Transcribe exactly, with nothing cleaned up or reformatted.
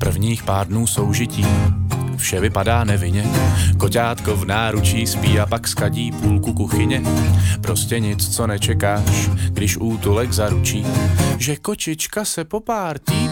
Prvních pár dnů soužití vše vypadá nevinně. Koťátko v náručí spí a pak skadí půlku kuchyně. Prostě nic, co nečekáš, když útulek zaručí, že kočička se po pár